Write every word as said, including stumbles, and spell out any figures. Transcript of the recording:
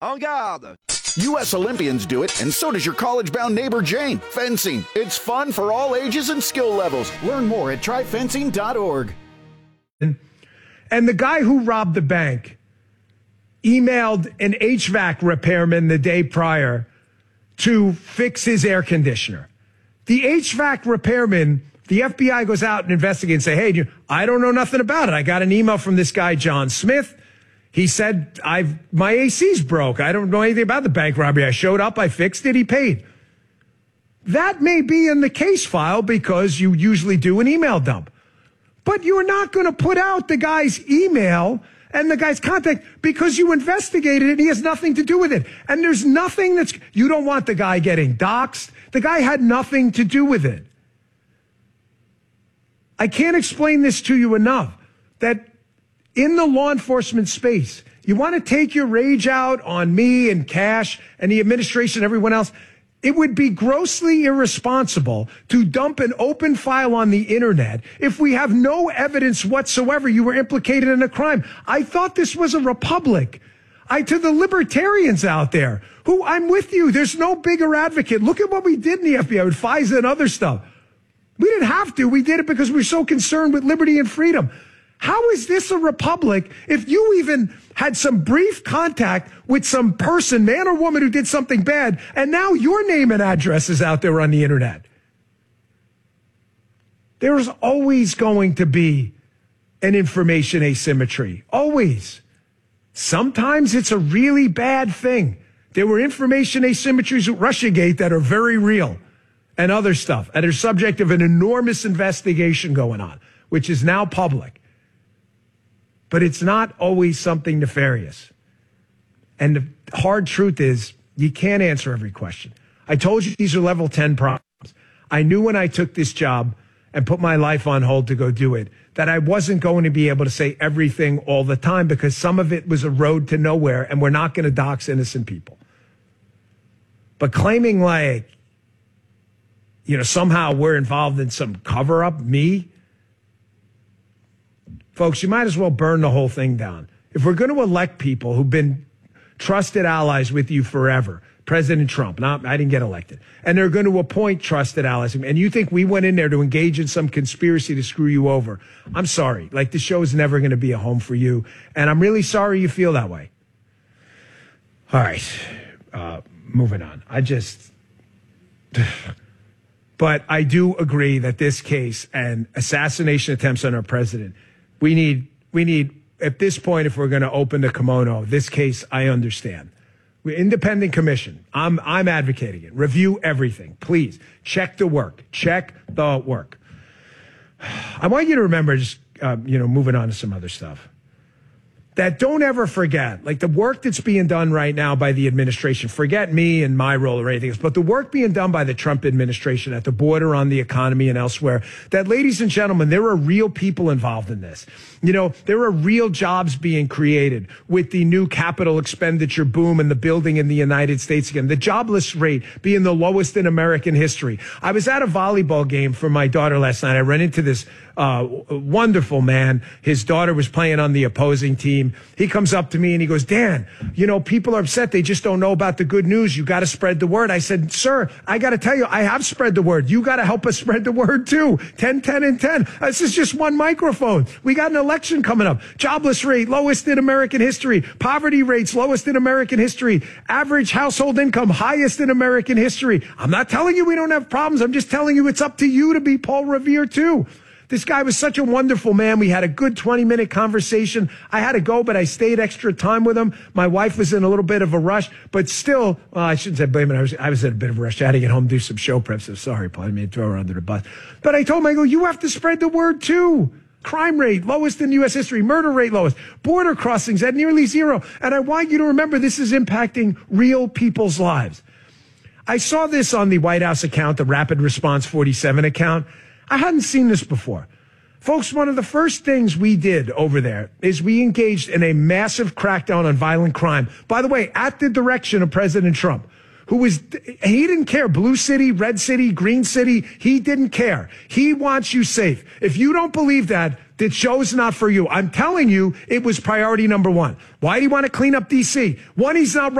En garde! U S Olympians do it, and so does your college-bound neighbor Jane. Fencing. It's fun for all ages and skill levels. Learn more at try fencing dot org. And the guy who robbed the bank emailed an H V A C repairman the day prior to fix his air conditioner. The H V A C repairman, the F B I goes out and investigates and say, hey, I don't know nothing about it. I got an email from this guy, John Smith. He said, I've my A C's broke. I don't know anything about the bank robbery. I showed up, I fixed it, he paid. That may be in the case file because you usually do an email dump. But you're not going to put out the guy's email and the guy's contact because you investigated it and he has nothing to do with it. And there's nothing that's, you don't want the guy getting doxxed. The guy had nothing to do with it. I can't explain this to you enough, that in the law enforcement space, you want to take your rage out on me and Cash and the administration and everyone else. It would be grossly irresponsible to dump an open file on the internet if we have no evidence whatsoever you were implicated in a crime. I thought this was a republic. I, to the libertarians out there, who I'm with you, there's no bigger advocate. Look at what we did in the F B I with FISA and other stuff. We didn't have to. We did it because we we're so concerned with liberty and freedom. How is this a republic if you even had some brief contact with some person, man or woman, who did something bad, and now your name and address is out there on the internet? There's always going to be an information asymmetry. Always. Sometimes it's a really bad thing. There were information asymmetries at Russiagate that are very real, and other stuff, and are subject of an enormous investigation going on, which is now public. But it's not always something nefarious. And the hard truth is, you can't answer every question. I told you these are level ten problems. I knew when I took this job and put my life on hold to go do it, that I wasn't going to be able to say everything all the time because some of it was a road to nowhere, and we're not going to dox innocent people. But claiming like, you know, somehow we're involved in some cover-up, me, folks, you might as well burn the whole thing down. If we're going to elect people who've been trusted allies with you forever, President Trump, not, I didn't get elected, and they're going to appoint trusted allies, and you think we went in there to engage in some conspiracy to screw you over, I'm sorry. Like, the show is never going to be a home for you, and I'm really sorry you feel that way. All right, uh, moving on. I just... But I do agree that this case and assassination attempts on our president, We need, we need, at this point, if we're going to open the kimono, this case, I understand. We're independent commission. I'm, I'm advocating it. Review everything. Please check the work. Check the work. I want you to remember, just, uh, you know, moving on to some other stuff, that don't ever forget, like the work that's being done right now by the administration, forget me and my role or anything else, but the work being done by the Trump administration at the border, on the economy and elsewhere, that, ladies and gentlemen, there are real people involved in this. You know, there are real jobs being created with the new capital expenditure boom and the building in the United States again, the jobless rate being the lowest in American history. I was at a volleyball game for my daughter last night. I ran into this uh, wonderful man. His daughter was playing on the opposing team. He comes up to me and he goes, Dan, you know, people are upset. They just don't know about the good news. You got to spread the word. I said, sir, I got to tell you, I have spread the word. You got to help us spread the word too. ten, ten, and ten. This is just one microphone. We got an election coming up. Jobless rate, lowest in American history. Poverty rates, lowest in American history. Average household income, highest in American history. I'm not telling you we don't have problems. I'm just telling you it's up to you to be Paul Revere too. This guy was such a wonderful man. We had a good twenty-minute conversation. I had to go, but I stayed extra time with him. My wife was in a little bit of a rush, but still, well, I shouldn't say blame it. I was, I was in a bit of a rush. I had to get home and do some show prep, so sorry, Paul. I didn't mean to throw her under the bus. But I told him, I go, you have to spread the word too. Crime rate, lowest in U S history. Murder rate, lowest. Border crossings at nearly zero. And I want you to remember this is impacting real people's lives. I saw this on the White House account, the Rapid Response forty-seven account. I hadn't seen this before. Folks, one of the first things we did over there is we engaged in a massive crackdown on violent crime. By the way, at the direction of President Trump, who was, he didn't care. Blue city, red city, green city. He didn't care. He wants you safe. If you don't believe that, the show's not for you. I'm telling you, it was priority number one. Why do you want to clean up D C? One, he's not